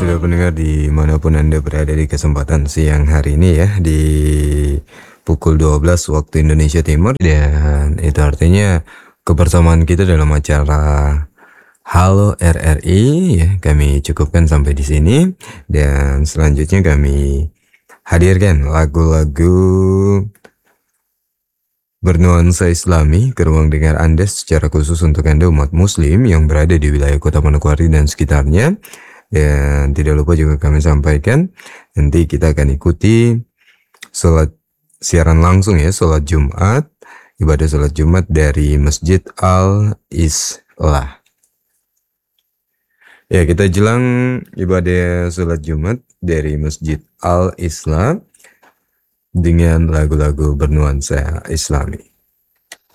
sudah pendengar dimanapun Anda berada di kesempatan siang hari ini ya, di pukul 12 waktu Indonesia Timur, dan itu artinya kebersamaan kita dalam acara Halo RRI ya, kami cukupkan sampai di sini, dan selanjutnya kami hadirkan lagu-lagu bernuansa Islami ke ruang dengar Anda secara khusus untuk Anda umat Muslim yang berada di wilayah Kota Manokwari dan sekitarnya. Dan tidak lupa juga kami sampaikan, nanti kita akan ikuti sholat siaran langsung ya, sholat Jumat, ibadah sholat Jumat dari Masjid Al-Islah. Ya, kita jelang ibadah sholat Jumat dari Masjid Al-Islah dengan lagu-lagu bernuansa Islami.